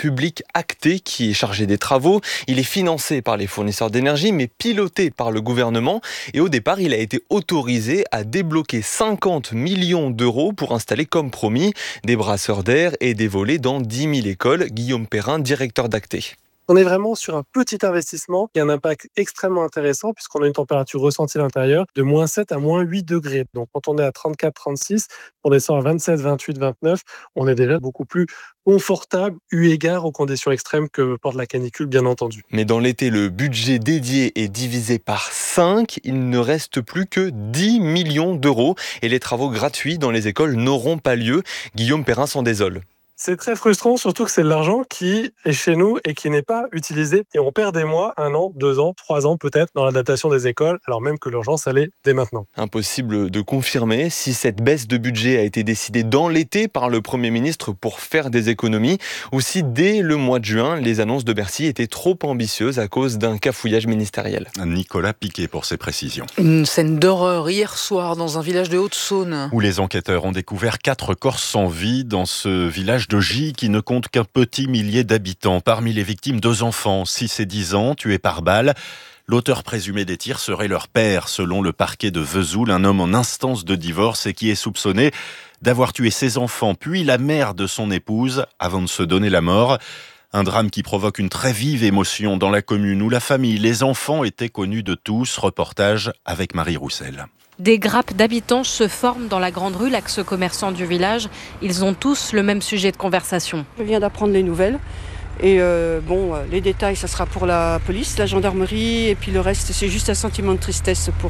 public acté qui est chargé des travaux. Il est financé par les fournisseurs d'énergie, mais piloté par le gouvernement. Et au départ, il a été autorisé à débloquer 50 millions d'euros pour installer, comme promis, des brasseurs d'air et des volets dans 10 000 écoles. Guillaume Perrin, directeur d'Acté. On est vraiment sur un petit investissement qui a un impact extrêmement intéressant puisqu'on a une température ressentie à l'intérieur de moins 7 à moins 8 degrés. Donc quand on est à 34, 36, on descend à 27, 28, 29, on est déjà beaucoup plus confortable eu égard aux conditions extrêmes que porte la canicule, bien entendu. Mais dans l'été, le budget dédié est divisé par 5. Il ne reste plus que 10 millions d'euros et les travaux gratuits dans les écoles n'auront pas lieu. Guillaume Perrin s'en désole. C'est très frustrant, surtout que c'est de l'argent qui est chez nous et qui n'est pas utilisé. Et on perd des mois, 1 an, 2 ans, 3 ans peut-être dans l'adaptation des écoles, alors même que l'urgence, elle est dès maintenant. Impossible de confirmer si cette baisse de budget a été décidée dans l'été par le Premier ministre pour faire des économies ou si dès le mois de juin, les annonces de Bercy étaient trop ambitieuses à cause d'un cafouillage ministériel. Nicolas Piquet pour ses précisions. Une scène d'horreur hier soir dans un village de Haute-Saône. Où les enquêteurs ont découvert 4 corps sans vie dans ce village de Gy qui ne compte qu'un petit millier d'habitants. Parmi les victimes, 2 enfants, 6 et 10 ans, tués par balle. L'auteur présumé des tirs serait leur père, selon le parquet de Vesoul, un homme en instance de divorce et qui est soupçonné d'avoir tué ses enfants, puis la mère de son épouse, avant de se donner la mort. Un drame qui provoque une très vive émotion dans la commune où la famille, les enfants étaient connus de tous. Reportage avec Marie Roussel. Des grappes d'habitants se forment dans la grande rue, l'axe commerçant du village. Ils ont tous le même sujet de conversation. Je viens d'apprendre les nouvelles. Et les détails, ça sera pour la police, la gendarmerie. Et puis le reste, c'est juste un sentiment de tristesse pour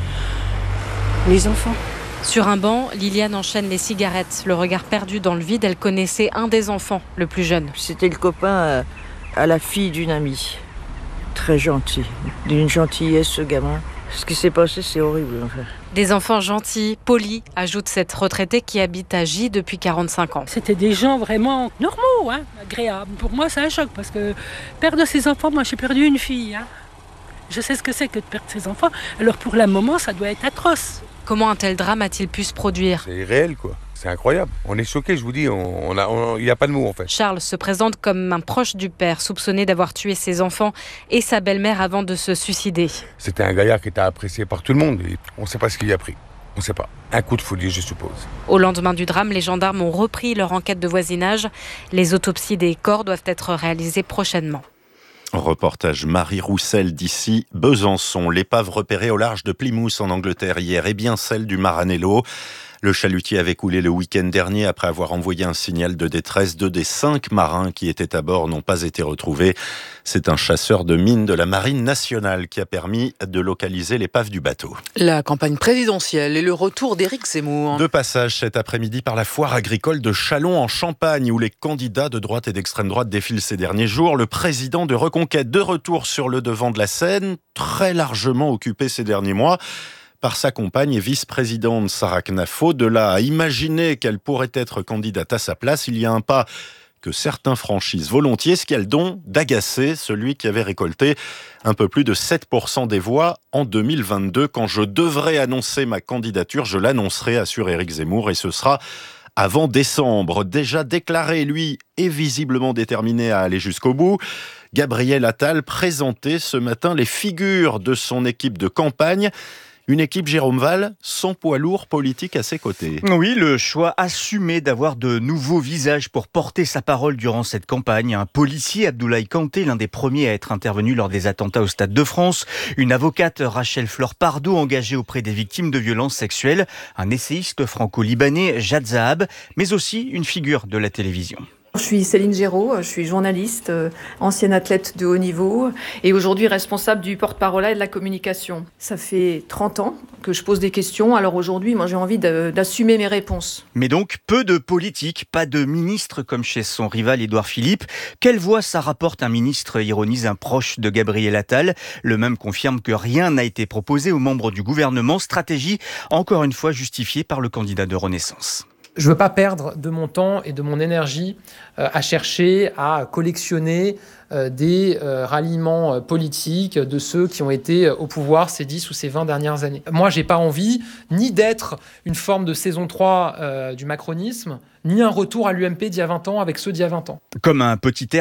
les enfants. Sur un banc, Liliane enchaîne les cigarettes. Le regard perdu dans le vide, elle connaissait un des enfants, le plus jeune. C'était le copain à la fille d'une amie. Très gentil. D'une gentillesse, ce gamin. Ce qui s'est passé, c'est horrible en fait. Des enfants gentils, polis, ajoute cette retraitée qui habite à Gy depuis 45 ans. C'était des gens vraiment normaux, agréables. Pour moi, c'est un choc parce que perdre ses enfants, moi j'ai perdu une fille. Je sais ce que c'est que de perdre ses enfants. Alors pour le moment, ça doit être atroce. Comment un tel drame a-t-il pu se produire ? C'est irréel quoi. C'est incroyable. On est choqués, je vous dis, il n'y a pas de mots en fait. Charles se présente comme un proche du père, soupçonné d'avoir tué ses enfants et sa belle-mère avant de se suicider. C'était un gaillard qui était apprécié par tout le monde. Et on ne sait pas ce qu'il y a pris. On ne sait pas. Un coup de folie, je suppose. Au lendemain du drame, les gendarmes ont repris leur enquête de voisinage. Les autopsies des corps doivent être réalisées prochainement. Reportage Marie Roussel d'ici Besançon. L'épave repérée au large de Plymouth en Angleterre hier est bien celle du Maranello. Le chalutier avait coulé le week-end dernier après avoir envoyé un signal de détresse. 2 des 5 marins qui étaient à bord n'ont pas été retrouvés. C'est un chasseur de mines de la Marine nationale qui a permis de localiser l'épave du bateau. La campagne présidentielle et le retour d'Éric Zemmour. De passage cet après-midi par la foire agricole de Châlons en Champagne où les candidats de droite et d'extrême droite défilent ces derniers jours. Le président de Reconquête de retour sur le devant de la scène, très largement occupé ces derniers mois par sa compagne et vice-présidente Sarah Knafo. De là à imaginer qu'elle pourrait être candidate à sa place, il y a un pas que certains franchissent volontiers, ce qui a le don d'agacer celui qui avait récolté un peu plus de 7% des voix en 2022. Quand je devrais annoncer ma candidature, je l'annoncerai, assure Éric Zemmour, et ce sera avant décembre. Déjà déclaré, lui, est visiblement déterminé à aller jusqu'au bout. Gabriel Attal présentait ce matin les figures de son équipe de campagne. Une équipe, Jérôme Val, sans poids lourd politique à ses côtés. Oui, le choix assumé d'avoir de nouveaux visages pour porter sa parole durant cette campagne. Un policier, Abdoulaye Kanté, l'un des premiers à être intervenu lors des attentats au Stade de France. Une avocate, Rachel Fleur-Pardo, engagée auprès des victimes de violences sexuelles. Un essayiste franco-libanais, Jad Zahab, mais aussi une figure de la télévision. Je suis Céline Géraud, je suis journaliste, ancienne athlète de haut niveau et aujourd'hui responsable du porte-parole et de la communication. Ça fait 30 ans que je pose des questions, alors aujourd'hui, moi j'ai envie d'assumer mes réponses. Mais donc, peu de politique, pas de ministre comme chez son rival Édouard Philippe. Quelle voix ça rapporte un ministre, ironise un proche de Gabriel Attal. Le même confirme que rien n'a été proposé aux membres du gouvernement. Stratégie, encore une fois, justifiée par le candidat de Renaissance. Je ne veux pas perdre de mon temps et de mon énergie à chercher à collectionner des ralliements politiques de ceux qui ont été au pouvoir ces 10 ou ces 20 dernières années. Moi, je n'ai pas envie ni d'être une forme de saison 3 du macronisme, ni un retour à l'UMP d'il y a 20 ans avec ceux d'il y a 20 ans. Comme un petit air